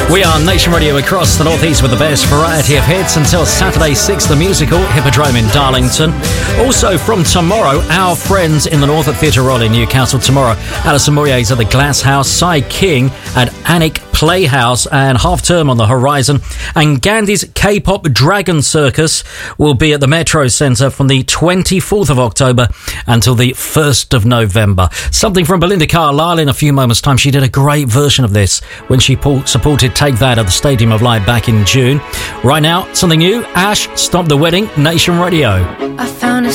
We are Nation Radio across the northeast with the best variety of hits until Saturday 6, the musical Hippodrome in Darlington. Also from tomorrow, our friends in the north at Theatre Royal in Newcastle. Tomorrow, Alison Moyes at the Glass House, Cy King at Anik Playhouse, and Half Term on the horizon. And Gandhi's K-pop Dragon Circus will be at the Metro Centre from the 24th of October until the 1st of November. Something from Belinda Carlisle in a few moments' time. She did a great version of this when she supported Take That at the Stadium of Light back in June. Right now, something new, Ash, Stop the Wedding, Nation Radio. I found a